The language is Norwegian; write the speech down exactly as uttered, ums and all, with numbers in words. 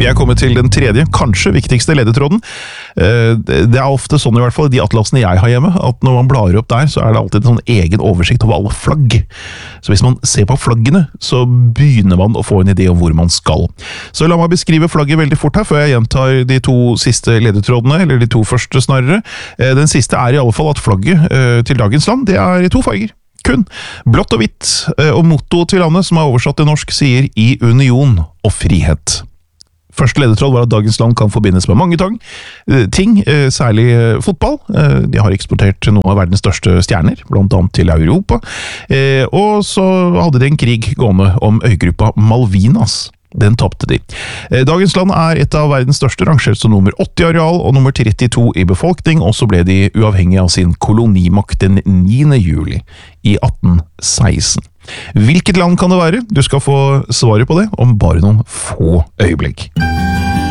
Vi er kommet til den tredje, kanskje viktigste ledetråden. Det er ofte sånn i hvert fall, de atlasene jeg har hjemme, at når man blar opp der, så er det alltid en sånn egen oversikt over alle flagg. Så hvis man ser på flaggene, så begynner man å få en idé om hvor man skal. Så la meg beskrive flagget veldig fort her, før jeg gjentar de to siste ledetrådene, eller de to første snarere. Den siste er i alle fall at flagget til dagens land, det er i to farger. Kun blått og hvitt, og motto til landet som er oversatt til norsk sier i union og frihet. Første ledetråd var at dagens land kan forbindes med mange tang, ting, særlig fotball. De har eksportert noen av verdens største stjerner, blant annet til Europa. Og så hadde de en krig gående om øygruppa Malvinas. Den tappte de. Dagens land er et av verdens største, rangert som nummer åtti i areal og nummer trettito i befolkning, og så ble de uavhengige av sin kolonimakt den niende juli i atten seksten. Hvilket land kan det være? Du skal få svaret på det om bare noen få øyeblikk.